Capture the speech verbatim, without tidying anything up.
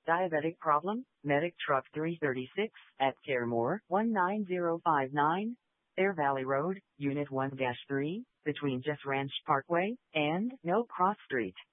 Diabetic problem, Medic Truck three thirty-six, at Caremore, one nine zero five nine, Air Valley Road, Unit one three, between Jeff Ranch Parkway and No Cross Street.